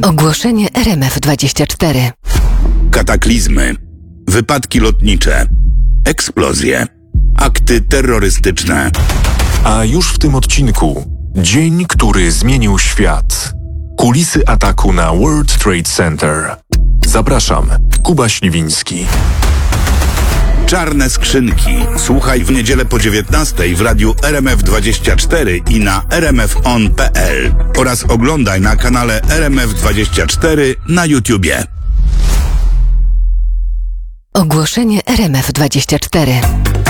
Ogłoszenie RMF24. Kataklizmy, wypadki lotnicze, eksplozje, akty terrorystyczne. A już w tym odcinku dzień, który zmienił świat. Kulisy ataku na World Trade Center. Zapraszam, Kuba Śliwiński. Czarne skrzynki. Słuchaj w niedzielę po 19:00 w radiu RMF24 i na rmfon.pl oraz oglądaj na kanale RMF24 na YouTubie. Ogłoszenie RMF24.